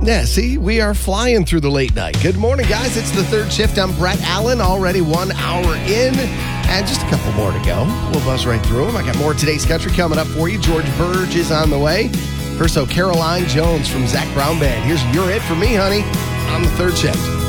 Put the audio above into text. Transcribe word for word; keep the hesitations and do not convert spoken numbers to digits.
Yeah, see, we are flying through the late night. Good morning, guys. It's the third shift. I'm Brett Allen, already one hour in, and just a couple more to go. We'll buzz right through them. I got more Today's Country coming up for you. George Burge is on the way. First, so Caroline Jones from Zach Brown Band. Here's You're It For Me, Honey, on the third shift.